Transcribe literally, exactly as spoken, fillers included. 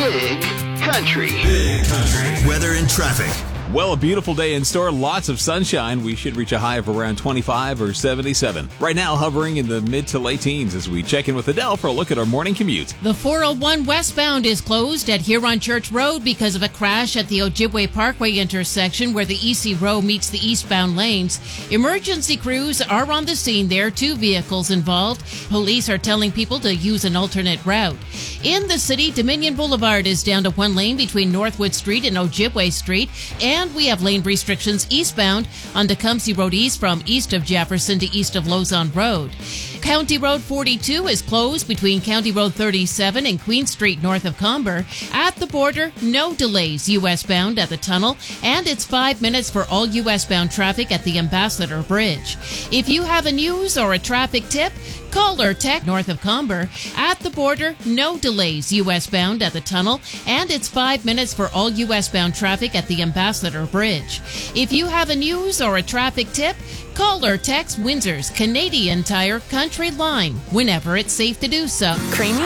Big Country. Big Country. Weather and traffic. Well, a beautiful day in store, lots of sunshine. We should reach a high of around twenty-five or seventy-seven. Right now, hovering in the mid to late teens as we check in with Adele for a look at our morning commute. The four oh one westbound is closed at Huron Church Road because of a crash at the Ojibwe Parkway intersection where the E C row meets the eastbound lanes. Emergency crews are on the scene there, two vehicles involved. Police are telling people to use an alternate route. In the city, Dominion Boulevard is down to one lane between Northwood Street and Ojibwe Street, and And we have lane restrictions eastbound on Tecumseh Road East from east of Jefferson to east of Lausanne Road. County Road forty-two is closed between County Road thirty-seven and Queen Street north of Comber. At the border, no delays U S bound at the tunnel, and it's five minutes for all U S bound traffic at the Ambassador Bridge. If you have a news or a traffic tip, call or text north of Comber. At the border, no delays U S bound at the tunnel, and it's five minutes for all U S bound traffic at the Ambassador Bridge. If you have a news or a traffic tip, call or text Windsor's Canadian Tire Country Line whenever it's safe to do so. Creamy